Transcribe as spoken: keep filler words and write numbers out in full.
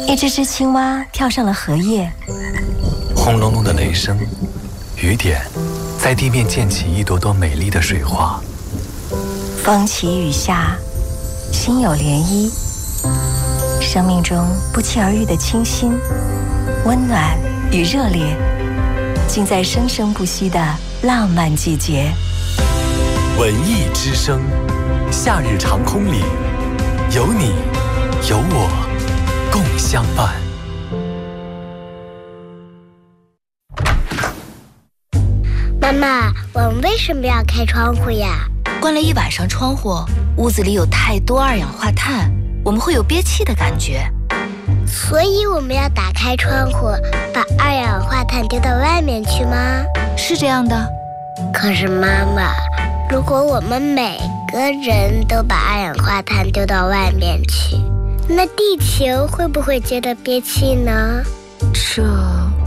一只只青蛙跳上了荷叶， 轰隆隆的雷声，雨点在地面溅起一朵朵美丽的水花。 风起雨下，心有涟漪。生命中不期而遇的清新、温暖与热烈，尽在生生不息的浪漫季节。 文艺之声，夏日长空里，有你有我共相伴。 妈妈，我们为什么要开窗户呀？ 关了一晚上窗户，屋子里有太多二氧化碳，我们会有憋气的感觉。 所以我们要打开窗户，把二氧化碳丢到外面去吗？ 是这样的。 可是妈妈，如果我们每个人都把二氧化碳丢到外面去，那地球会不会觉得憋气呢？ 这